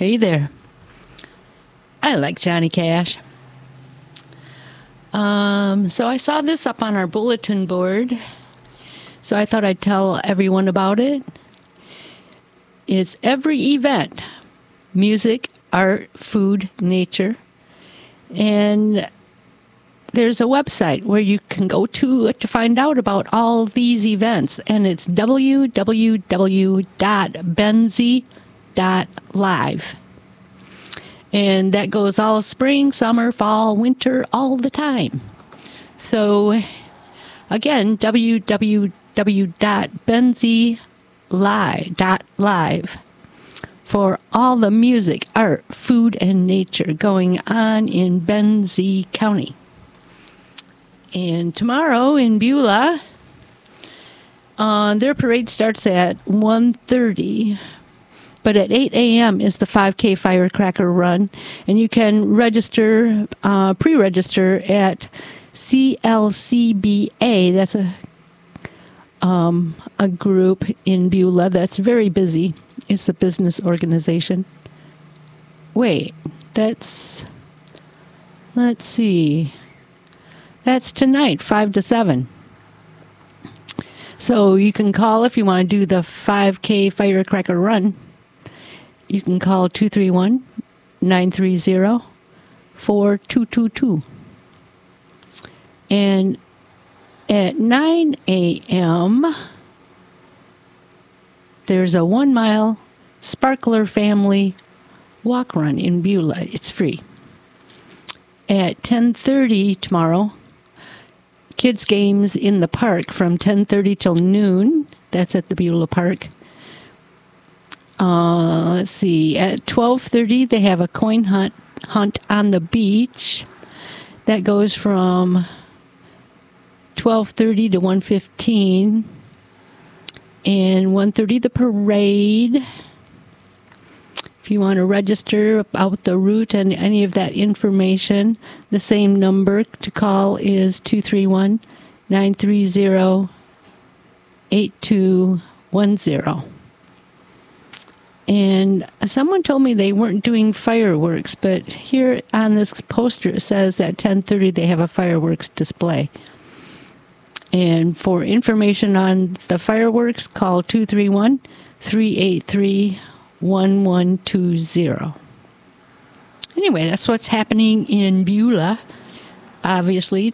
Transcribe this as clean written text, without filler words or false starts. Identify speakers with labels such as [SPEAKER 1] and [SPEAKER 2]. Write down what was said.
[SPEAKER 1] Hey there. I like Johnny Cash. So I saw this up on our bulletin board, so I thought I'd tell everyone about it. It's every event: music, art, food, nature. And there's a website where you can go to find out about all these events, and it's www.benzie.live. And that goes all spring, summer, fall, winter, all the time. So, again, www.benzie.live for all the music, art, food, and nature going on in Benzie County. And tomorrow in Beulah, their parade starts at 1:30. But at 8 a.m. is the 5K firecracker run, and you can register, pre-register at CLCBA. That's a group in Beulah that's very busy. It's a business organization. Wait, let's see. That's tonight, 5 to 7. So you can call if you want to do the 5K firecracker run. You can call 231-930-4222. And at 9 a.m., there's a 1 mile Sparkler Family walk run in Beulah. It's free. At 10:30 tomorrow, kids' games in the park from 10:30 till noon. That's at the Beulah Park. Let's see. At 12:30, they have a coin hunt on the beach. That goes from 12:30 to 1:15. And 1:30, the parade. If you want to register about the route and any of that information, the same number to call is 231-930-8210. And someone told me they weren't doing fireworks, but here on this poster it says at 10:30 they have a fireworks display. And for information on the fireworks, call 231-383-1120. Anyway, that's what's happening in Beulah. Obviously,